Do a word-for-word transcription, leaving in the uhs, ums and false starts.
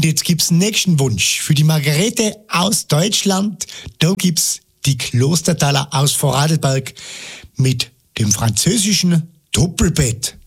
Und jetzt gibt's den nächsten Wunsch. Für die Margarete aus Deutschland, da gibt's die Klostertaler aus Vorarlberg mit dem französischen Doppelbett.